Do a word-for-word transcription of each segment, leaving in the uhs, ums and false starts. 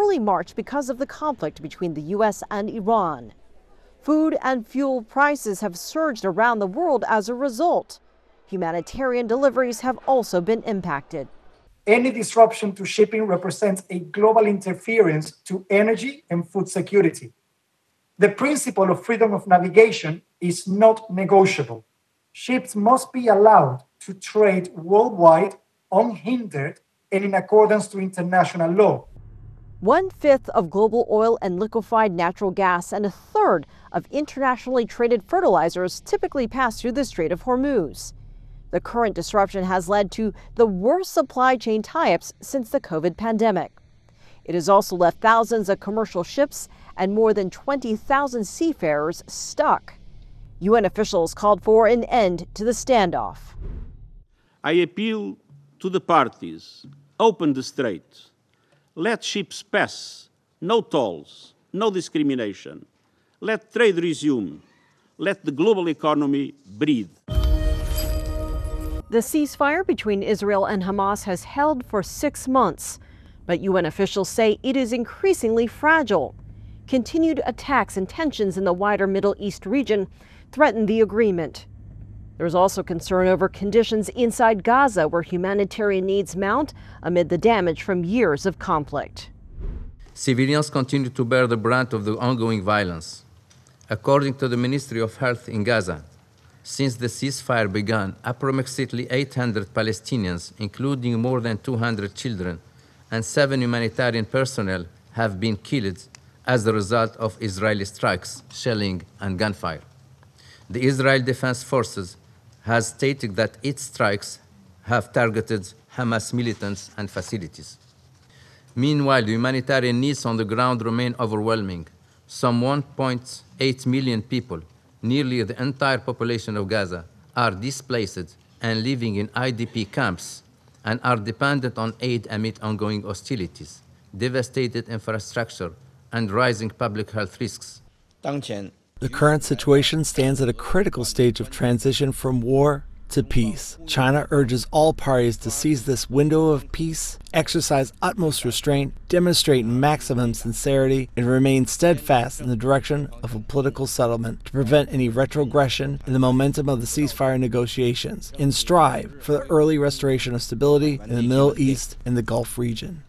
early March because of the conflict between the U S and Iran. Food and fuel prices have surged around the world as a result. Humanitarian deliveries have also been impacted. Any disruption to shipping represents a global interference to energy and food security. The principle of freedom of navigation is not negotiable. Ships must be allowed to trade worldwide unhindered and in accordance to international law. One-fifth of global oil and liquefied natural gas and a third of internationally traded fertilizers typically pass through the Strait of Hormuz. The current disruption has led to the worst supply chain tie-ups since the COVID pandemic. It has also left thousands of commercial ships and more than twenty thousand seafarers stuck. U N officials called for an end to the standoff. I appeal to the parties, open the strait. Let ships pass, no tolls, no discrimination. Let trade resume. Let the global economy breathe. The ceasefire between Israel and Hamas has held for six months, but U N officials say it is increasingly fragile. Continued attacks and tensions in the wider Middle East region threaten the agreement. There's also concern over conditions inside Gaza, where humanitarian needs mount amid the damage from years of conflict. Civilians continue to bear the brunt of the ongoing violence. According to the Ministry of Health in Gaza, since the ceasefire began, approximately eight hundred Palestinians, including more than two hundred children, and seven humanitarian personnel have been killed as a result of Israeli strikes, shelling, and gunfire. The Israel Defense Forces has stated that its strikes have targeted Hamas militants and facilities. Meanwhile, the humanitarian needs on the ground remain overwhelming. Some one point eight million people, nearly the entire population of Gaza, are displaced and living in I D P camps and are dependent on aid amid ongoing hostilities, devastated infrastructure, and rising public health risks. The current situation stands at a critical stage of transition from war to peace. China urges all parties to seize this window of peace, exercise utmost restraint, demonstrate maximum sincerity, and remain steadfast in the direction of a political settlement to prevent any retrogression in the momentum of the ceasefire negotiations, and strive for the early restoration of stability in the Middle East and the Gulf region.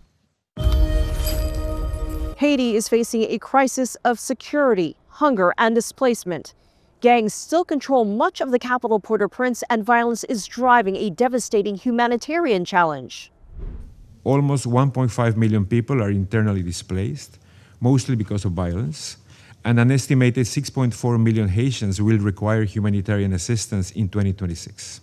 Haiti is facing a crisis of security, hunger, and displacement. Gangs still control much of the capital, Port-au-Prince, and violence is driving a devastating humanitarian challenge. Almost one point five million people are internally displaced, mostly because of violence, and an estimated six point four million Haitians will require humanitarian assistance in twenty twenty-six.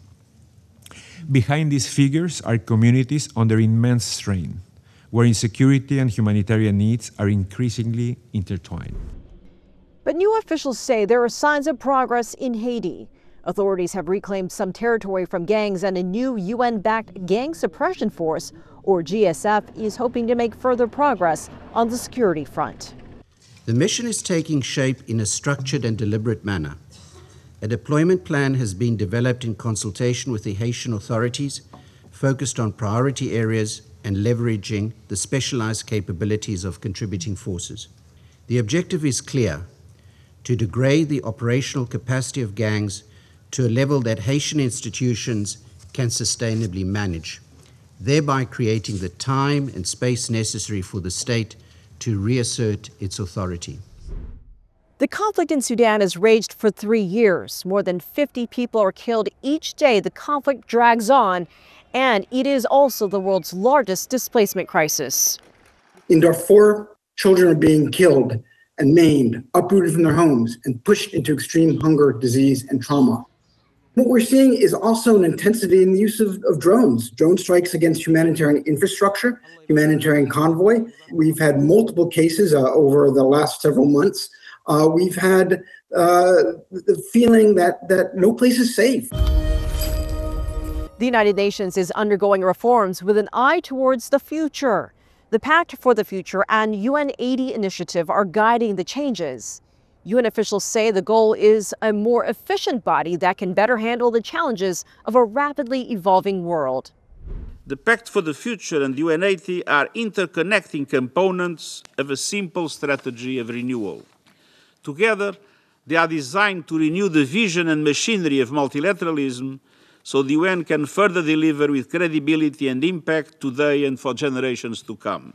Behind these figures are communities under immense strain, where insecurity and humanitarian needs are increasingly intertwined. But new officials say there are signs of progress in Haiti. Authorities have reclaimed some territory from gangs, and a new U N-backed gang suppression force, or G S F, is hoping to make further progress on the security front. The mission is taking shape in a structured and deliberate manner. A deployment plan has been developed in consultation with the Haitian authorities, focused on priority areas and leveraging the specialized capabilities of contributing forces. The objective is clear: to degrade the operational capacity of gangs to a level that Haitian institutions can sustainably manage, thereby creating the time and space necessary for the state to reassert its authority. The conflict in Sudan has raged for three years. More than fifty people are killed each day. The conflict drags on, and it is also the world's largest displacement crisis. In Darfur, children are being killed and maimed, uprooted from their homes, and pushed into extreme hunger, disease, and trauma. What we're seeing is also an intensity in the use of, of drones. Drone strikes against humanitarian infrastructure, humanitarian convoy. We've had multiple cases uh, over the last several months. Uh, we've had uh, the feeling that, that no place is safe. The United Nations is undergoing reforms with an eye towards the future. The Pact for the Future and U N eighty initiative are guiding the changes. U N officials say the goal is a more efficient body that can better handle the challenges of a rapidly evolving world. The Pact for the Future and U N eighty are interconnecting components of a simple strategy of renewal. Together, they are designed to renew the vision and machinery of multilateralism so the U N can further deliver with credibility and impact today and for generations to come.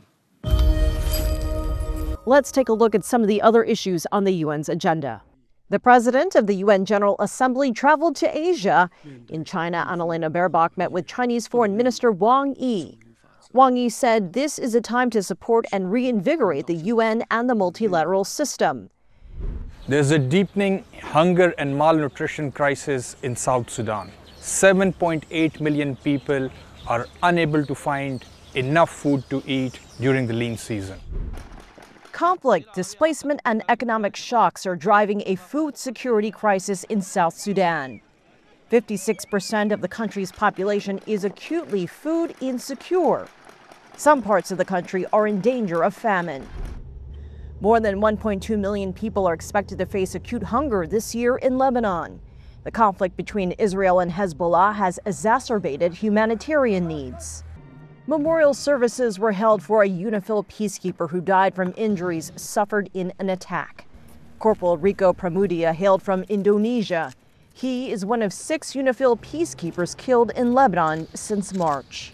Let's take a look at some of the other issues on the U N's agenda. The president of the U N General Assembly traveled to Asia. In China, Annalena Baerbock met with Chinese Foreign Minister Wang Yi. Wang Yi said this is a time to support and reinvigorate the U N and the multilateral system. There's a deepening hunger and malnutrition crisis in South Sudan. seven point eight million people are unable to find enough food to eat during the lean season. Conflict, displacement, and economic shocks are driving a food security crisis in South Sudan. fifty-six percent of the country's population is acutely food insecure. Some parts of the country are in danger of famine. More than one point two million people are expected to face acute hunger this year in Lebanon. The conflict between Israel and Hezbollah has exacerbated humanitarian needs. Memorial services were held for a UNIFIL peacekeeper who died from injuries suffered in an attack. Corporal Rico Pramudia hailed from Indonesia. He is one of six UNIFIL peacekeepers killed in Lebanon since March.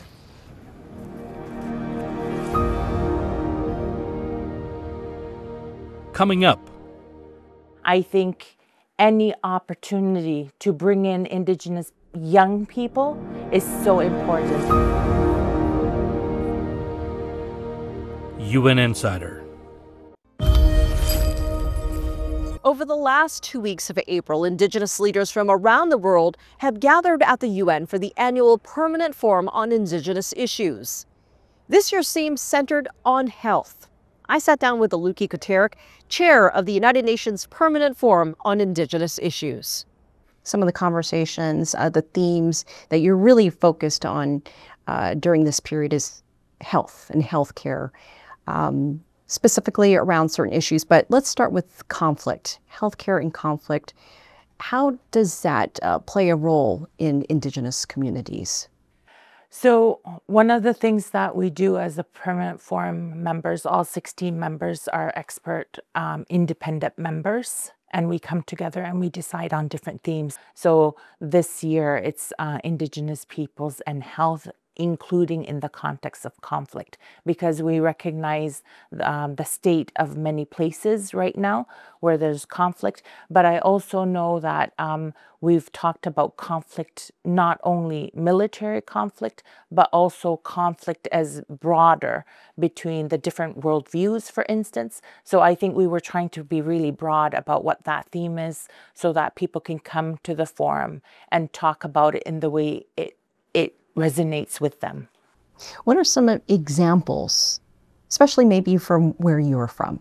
Coming up, I think any opportunity to bring in Indigenous young people is so important. U N Insider. Over the last two weeks of April, Indigenous leaders from around the world have gathered at the U N for the annual Permanent Forum on Indigenous Issues. This year's theme centered on health. I sat down with Aluki Koterik, chair of the United Nations Permanent Forum on Indigenous Issues. Some of the conversations, uh, the themes that you're really focused on uh, during this period is health and healthcare. Um, specifically around certain issues, but let's start with conflict, healthcare and conflict. How does that uh, play a role in Indigenous communities? So one of the things that we do as a Permanent Forum members, all sixteen members are expert um, independent members, and we come together and we decide on different themes. So this year it's uh, Indigenous peoples and health, including in the context of conflict, because we recognize um, the state of many places right now where there's conflict. But I also know that um, we've talked about conflict, not only military conflict, but also conflict as broader between the different worldviews, for instance. So I think we were trying to be really broad about what that theme is so that people can come to the forum and talk about it in the way it, it resonates with them. What are some examples, especially maybe from where you're from?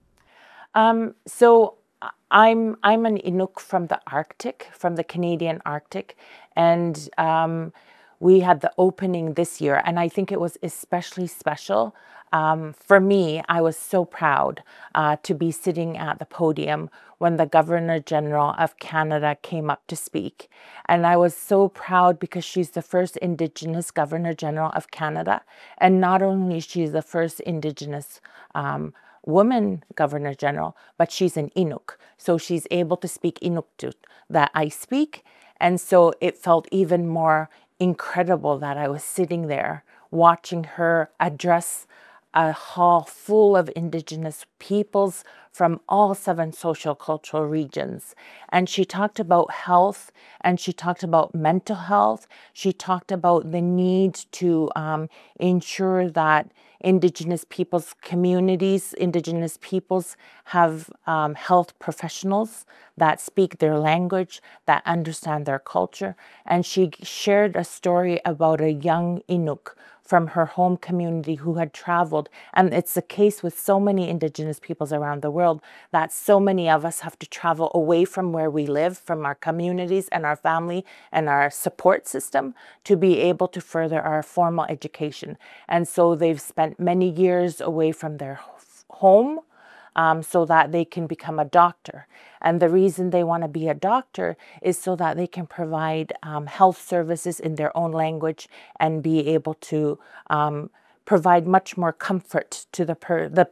Um, so I'm I'm an Inuk from the Arctic, from the Canadian Arctic, and um, we had the opening this year, and I think it was especially special. Um, for me, I was so proud uh, to be sitting at the podium when the Governor General of Canada came up to speak. And I was so proud because she's the first Indigenous Governor General of Canada. And not only is she the first Indigenous um, woman Governor General, but she's an Inuk. So she's able to speak Inuktitut that I speak. And so it felt even more incredible that I was sitting there watching her address a hall full of Indigenous peoples from all seven social cultural regions. And she talked about health, and she talked about mental health. She talked about the need to um, ensure that Indigenous peoples communities, Indigenous peoples have um, health professionals that speak their language, that understand their culture. And she shared a story about a young Inuk from her home community who had traveled. And it's the case with so many Indigenous peoples around the world that so many of us have to travel away from where we live, from our communities and our family and our support system to be able to further our formal education. And so they've spent many years away from their home um, so that they can become a doctor. And the reason they want to be a doctor is so that they can provide um, health services in their own language and be able to um, provide much more comfort to the, per the